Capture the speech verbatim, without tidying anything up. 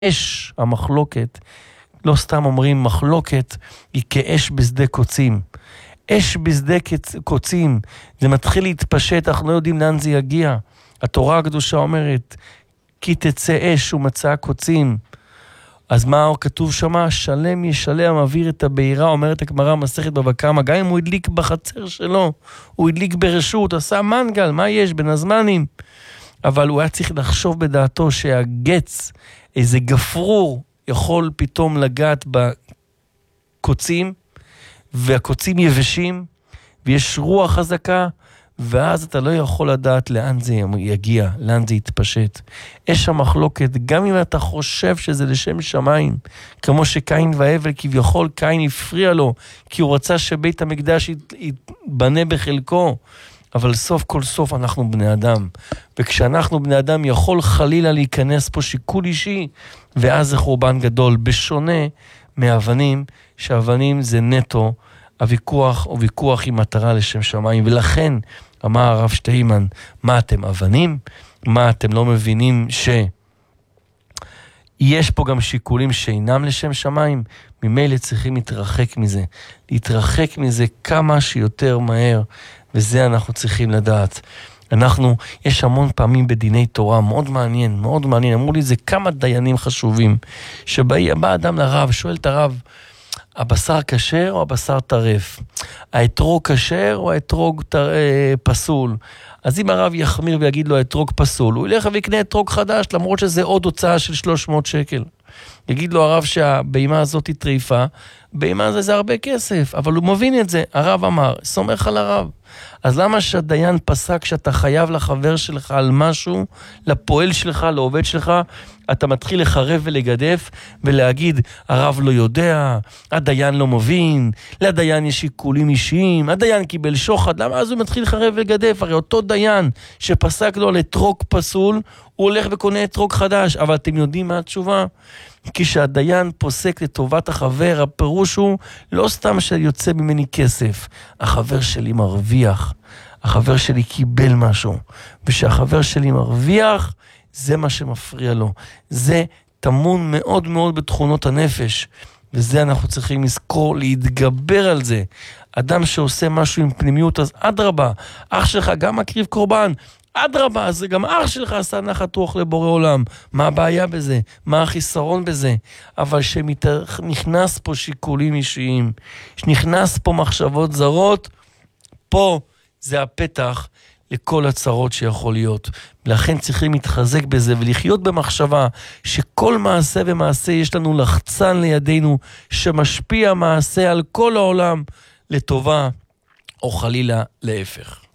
אש המחלוקת, לא סתם אומרים מחלוקת, היא כאש בשדה קוצים. אש בשדה קוצים, זה מתחיל להתפשט, אנחנו לא יודעים לאן זה יגיע. התורה הקדושה אומרת, כי תצא אש ומצא קוצים. אז מה כתוב שמה? שלם ישלם, אוויר את הבעירה, אומרת הגמרא מסכת בבא קמא, גם אם הוא הדליק בחצר שלו, הוא הדליק ברשות, עשה מנגל, מה יש בין הזמנים? אבל הוא היה צריך לחשוב בדעתו שהגץ, איזה גפרור, יכול פתאום לגעת בקוצים, והקוצים יבשים, ויש רוח חזקה, ואז אתה לא יכול לדעת לאן זה יגיע, לאן זה יתפשט. אש המחלוקת, גם אם אתה חושב שזה לשם שמיים, כמו שקין והבל כביכול, קין הפריע לו, כי הוא רצה שבית המקדש יתבנה בחלקו, אבל סוף כל סוף אנחנו בני אדם, וכשאנחנו בני אדם יכול חלילה להיכנס פה שיקול אישי, ואז זה חורבן גדול, בשונה מאבנים, שאבנים זה נטו, הוויכוח הוא ויכוח עם מטרה לשם שמיים, ולכן אמר הרב שטיימן, מה אתם אבנים? מה אתם לא מבינים שיש פה גם שיקולים שאינם לשם שמיים? ממילא צריכים להתרחק מזה, להתרחק מזה כמה שיותר מהר, וזה אנחנו צריכים לדעת. אנחנו, יש המון פעמים בדיני תורה, מאוד מעניין, מאוד מעניין, אמרו לי זה כמה דיינים חשובים, שבא אדם לרב, שואל את הרב, הבשר כשר או הבשר טרף? האתרוג כשר או האתרוג טר... פסול? אז אם הרב יחמיר ויגיד לו האתרוג פסול, הוא ילך ויקנה אתרוג חדש, למרות שזה עוד הוצאה של שלוש מאות שקל. יגיד לו הרב שהבהמה הזאת היא טריפה, בהמה הזה זה הרבה כסף, אבל הוא מבין את זה, הרב אמר, סומך על הרב. אז למה שהדיין פסק שאתה חייב לחבר שלך על משהו, לפועל שלך, לעובד שלך, אתה מתחיל לחרב ולגדף ולהגיד, הרב לא יודע, הדיין לא מבין, לדיין יש שיקולים אישיים, הדיין קיבל שוחד, למה אז הוא מתחיל לחרב ולגדף? הרי אותו דיין שפסק לו לאתרוג פסול, הוא הולך וקונה אתרוג חדש, אבל אתם יודעים מה התשובה? כשהדיין פוסק לטובת החבר, הפירוש הוא לא סתם שיוצא ממני כסף, החבר שלי מרוויח, החבר שלי קיבל משהו, ושהחבר שלי מרוויח, זה מה שמפריע לו, זה תמון מאוד מאוד בתכונות הנפש, וזה אנחנו צריכים לזכור, להתגבר על זה. אדם שעושה משהו עם פנימיות, אז אדרבה, אח שלך גם מקריב קורבן, אדרבה, זה גם אח שלך עשה נחת רוח לבורא עולם. מה הבעיה בזה? מה החיסרון בזה? אבל שנכנס פה שיקולים אישיים, שנכנס פה מחשבות זרות, פה זה הפתח לכל הצרות שיכול להיות. לכן צריכים להתחזק בזה ולחיות במחשבה שכל מעשה ומעשה יש לנו לחצן לידינו שמשפיע מעשה על כל העולם לטובה או חלילה להפך.